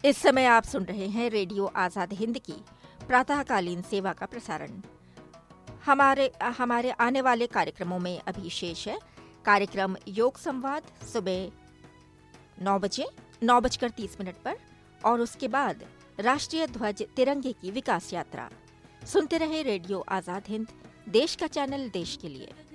इस समय आप सुन रहे हैं रेडियो आजाद हिंद की प्रातःकालीन सेवा का प्रसारण। हमारे आने वाले कार्यक्रमों में अभी शेष है कार्यक्रम योग संवाद सुबह 9:30 पर और उसके बाद राष्ट्रीय ध्वज तिरंगे की विकास यात्रा। सुनते रहे रेडियो आजाद हिंद, देश का चैनल देश के लिए।